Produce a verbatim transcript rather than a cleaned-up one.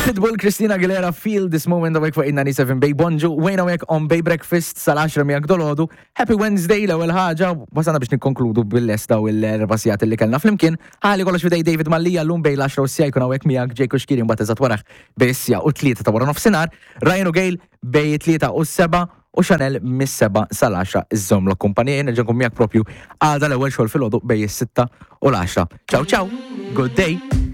Pitbull, Christina Aguilera, Feel This Moment awek fuq ninety-seven Bay Bonju, Wayne awek on Bay Breakfast sal-10 miegħek dolodu. Happy Wednesday l-ewwel ħaġa, wasalna biex nikkonkludu bil-lesta u l-erbasijat li kellna flimkien. Ħali kollox fidej David Mallija llum bej l-10 u s-sija jkun hawnhekk miegħek Ġej Kuxkiri mbagħad eżatt waraħ bej is-sija u tlieta ta' wara nofsinhar, Ryan O'Gale bej tlieta u s-seba' u Chanel mis-seba' sal-10 iżżomm l-kumpanija nerġa' nkun miegħek propju għada l-ewwel xogħol filgħodu bej is-sitta u l-għaxra. Ciao ciao, good day.